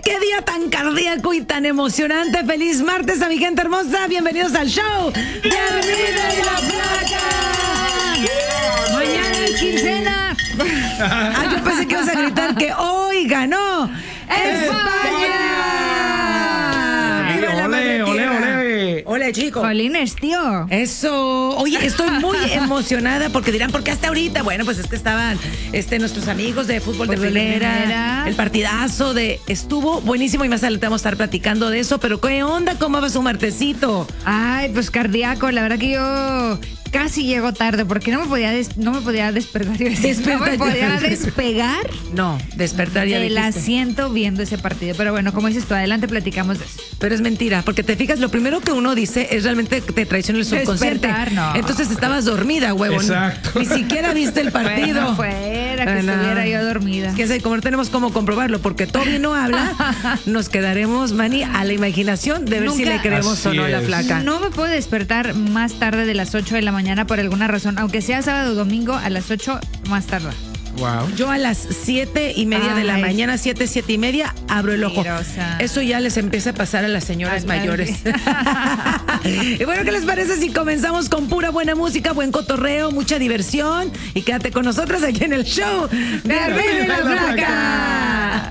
qué día tan cardíaco y tan emocionante. Feliz martes a mi gente hermosa. Bienvenidos al show de Arriba y la Flaca. Mañana es quincena. Yo pensé que ibas a gritar que hoy ganó España. Ole, ole, ole. Hola, chicos. Jolines, tío. Eso. Oye, estoy muy emocionada porque dirán, ¿por qué hasta ahorita? Bueno, pues es que estaban nuestros amigos de fútbol de primera, el partidazo estuvo buenísimo y más adelante vamos a estar platicando de eso, pero ¿qué onda? ¿Cómo va su martesito? Ay, pues cardíaco, la verdad que yo casi llego tarde porque no me podía despertar. No me podía despegar. No, despertar ya del dijiste. asiento viendo ese partido. Pero bueno, como dices tú, adelante platicamos de eso. Pero es mentira, porque te fijas, lo primero que uno dice es realmente que te traiciona el subconsciente. Despertar, no. Entonces estabas dormida, huevón. Exacto. Ni siquiera viste el partido. Bueno, fuera que estuviera yo dormida. Que sé, como no tenemos cómo comprobarlo, porque Toby no habla, nos quedaremos, Manny, a la imaginación de ver si le creemos o no a la flaca. No me puedo despertar más tarde de las 8 de la mañana por alguna razón, aunque sea sábado o domingo, a las 8 más tarde. Wow. Yo a las 7:30 de la mañana, 7:30, abro el ojo. Mentirosa. Eso ya les empieza a pasar a las señoras mayores. Y bueno, ¿qué les parece si comenzamos con pura buena música, buen cotorreo, mucha diversión? Y quédate con nosotros aquí en el show de Arriba y la Flaca.